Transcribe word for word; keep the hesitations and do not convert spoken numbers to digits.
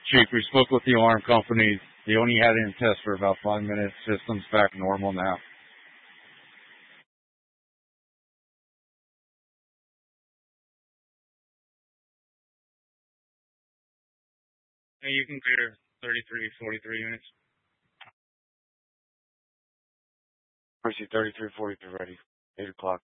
Chief, we spoke with the alarm company. They only had it in test for about five minutes. System's back normal now. Hey, you can clear thirty-three, forty-three units. Proceed thirty-three, forty-three ready. eight o'clock.